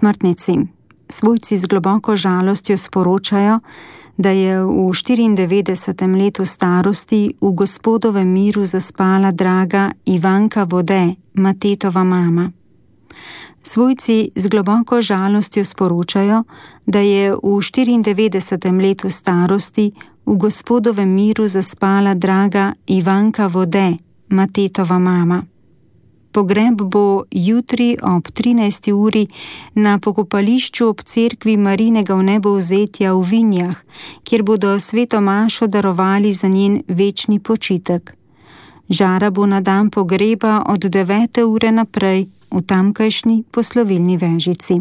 Smrtnici. Svojci z globoko žalostjo sporočajo, da je v 94. letu starosti v Gospodovem miru zaspala draga Ivanka Vode, Matetova mama. Svojci z globoko žalostjo sporočajo, da je v 94. letu starosti v Gospodovem miru zaspala draga Ivanka Vode, Matetova mama. Pogreb bo jutri ob 13. uri na pokopališču ob cerkvi Marijinega vnebovzetja v Vinjah, kjer bodo sveto mašo darovali za njen večni počitek. Žara bo na dan pogreba od 9. ure naprej v tamkajšnji poslovilni vežici.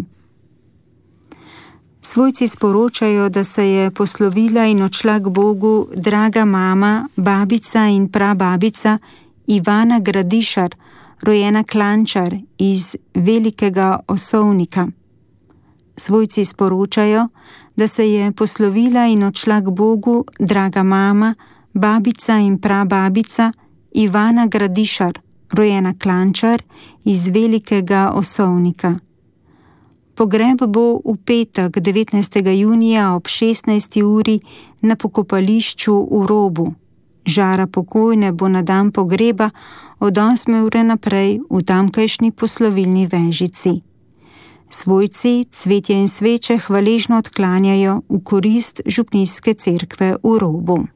Svojci sporočajo, da se je poslovila in odšla k Bogu draga mama, babica in prababica Ivana Gradišar, rojena Klančar iz Velikega Osovnika. Svojci sporočajo, da se je poslovila in odšla k Bogu draga mama, babica in prababica Ivana Gradišar, rojena Klančar iz Velikega Osovnika. Pogreb bo v petek 19. junija ob 16. uri na pokopališču v Robu. Žara pokojne bo na dan pogreba od 8. ure naprej v tamkajšnji poslovilni vežici. Svojci cvetje in sveče hvaležno odklanjajo v korist župnijske cerkve v Robu.